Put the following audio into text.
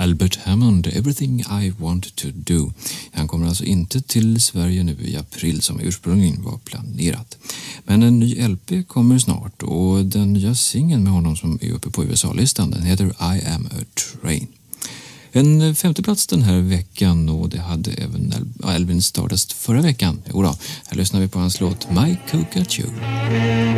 Albert Hammond, Everything I Want to Do. Han kommer alltså inte till Sverige nu i april som ursprungligen var planerat. Men en ny LP kommer snart och den nya singeln med honom som är uppe på USA-listan, den heter I Am a Train. En femte plats den här veckan, och det hade även Alvin Stardust förra veckan. Jodå, här lyssnar vi på hans låt My Coca-Cola.